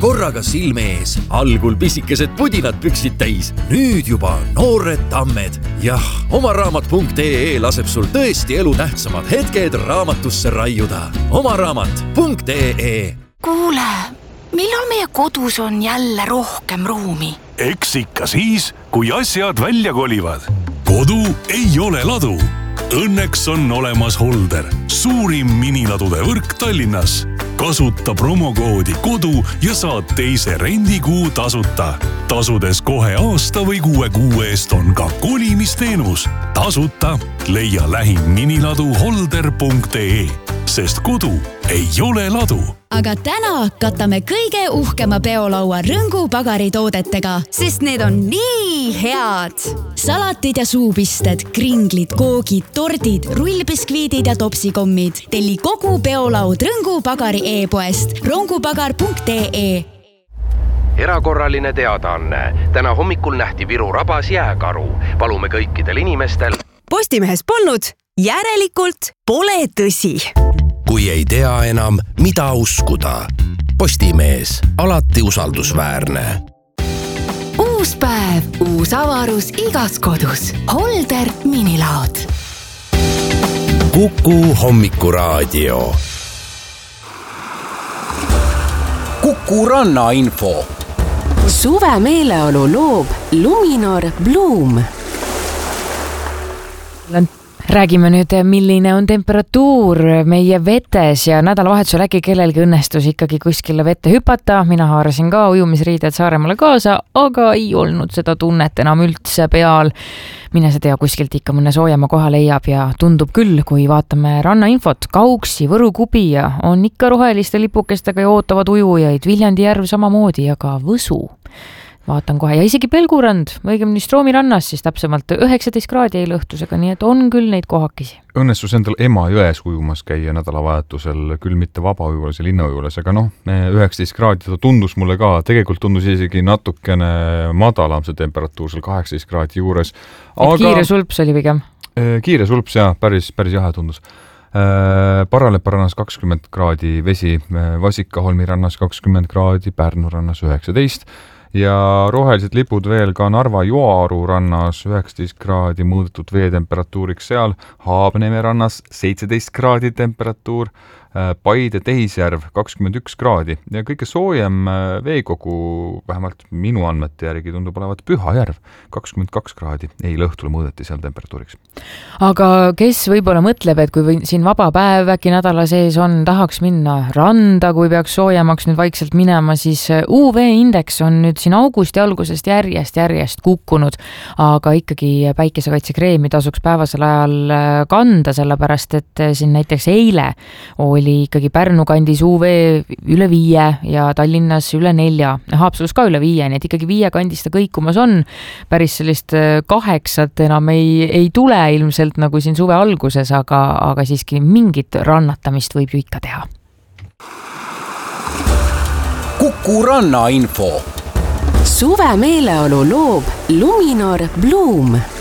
korraga silme ees. Algul pisikesed pudinad püksid täis, nüüd juba noored tammed. Jah, omaraamat.ee laseb sul tõesti elu tähtsamad hetked raamatusse raiuda. omaraamat.ee. Kuule, millal meie kodus on jälle rohkem ruumi? Eks ikka siis, kui asjad välja kolivad. Kodu ei ole ladu. Õnneks on olemas Holder, suurim miniladude võrk Tallinnas. Kasuta promokoodi kodu ja saad teise rendikuu tasuta. Tasudes kohe aasta või 6 kuu eest on ka kolimisteenus. Tasuta leia lähim miniladu holder.ee, sest kodu ei ole ladu. Aga täna katame kõige uhkema peolaua Rõngu pagaritoodetega, sest need on nii head. Salatid ja suupisted, kringlid, koogid, tordid, rullbiskviidid ja topsikommid. Telli kogu peolaud Rõngu pagari e-poest rongupagar.ee. Erakorraline teadaanne. Täna hommikul nähti Viru rabas jääkaru. Palume kõikidel inimestel. Postimehes polnud, järelikult pole tõsi. Kui ei tea enam, mida uskuda. Postimees, alati usaldusväärne. Uus päev, uus avarus igas kodus. Holder minilaod. Kuku hommikuraadio. Kuku rannainfo. Suve meeleolu loob Luminor Bloom. Räägime nüüd, milline on temperatuur meie vetes ja nädalavahetusel äkki kellelgi õnnestus ikkagi kuskile vette hüpata. Mina haarasin ka ujumisriided Saaremaale kaasa, aga ei olnud seda tunnet enam üldse peal. Mine sa tea, kuskilt ikka mõne soojama koha leiab ja tundub küll, kui vaatame rannainfot. Kauksi, Võru Kubija on ikka roheliste lipukestega ja ootavad ujujaid. Viljandi järv samamoodi ja ka Võsu. Vaatan kohe ja isegi Pelgurand, õigemini Stroomi rannas siis täpsemalt 19 kraadi eilõhtusega, nii et on küll neid kohakisi. Õnnestus endal Emajões ujumas käia nädalavahetusel, küll mitte vabaujuvales ja linnaujules, aga 19 kraadi tundus mulle ka, tegelikult tundus isegi natukene madalam see temperatuur seal 18 kraadi juures. Aga kiire sulps oli pigem? Kiire sulps, jah, päris jahe tundus. Paralepa rannas 20 kraadi vesi, Vasikaholmi rannas 20 kraadi, Pärnu rannas 19 ja rohelised lipud veel ka Narva Joaru rannas 19 kraadi muudetud veetemperatuuriks seal, Haabneme rannas 17 kraadi temperatuur, Paide Tehisjärv 21 kraadi ja kõige soojem veekogu, vähemalt minu andmete järgi tundub olevat Pühajärv, 22 kraadi, eilõhtul muudeti seal temperatuuriks. Aga kes võib-olla mõtleb, et kui siin vaba päev äkki nädala sees on, tahaks minna randa, kui peaks soojemaks nüüd vaikselt minema, siis UV-indeks on nüüd siin augusti algusest järjest kukkunud, aga ikkagi päikesekaitsekreemi tasuks päevasel ajal kanda, sellepärast et siin näiteks eile oli ikkagi Pärnu kandis UV üle 5 ja Tallinnas üle 4, Haapsalus ka üle 5, nii et ikkagi 5 kandis ta kõikumas on. Päris sellist 8 enam ei tule ilmselt nagu siin suve alguses, aga siiski mingit rannatamist võib ju ikka teha. Kuku rannainfo. Suve meeleolu loob Luminor Bloom.